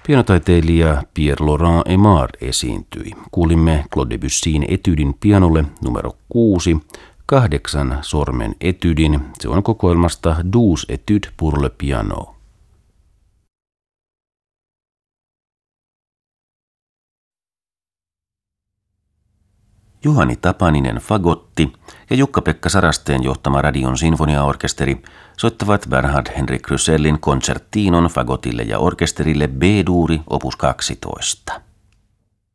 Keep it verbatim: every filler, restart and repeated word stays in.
Pianotaiteilija Pierre-Laurent Aimard esiintyi. Kuulimme Claude Debussyn etydin pianolle numero kuusi, kahdeksan sormen etydin. Se on kokoelmasta Douze études pour le piano. Juhani Tapaninen fagotti ja Jukka-Pekka Sarasteen johtama Radion sinfoniaorkesteri soittavat Bernhard Henrik Rüssellin konserttiinon fagotille ja orkesterille B-duuri opus kaksitoista.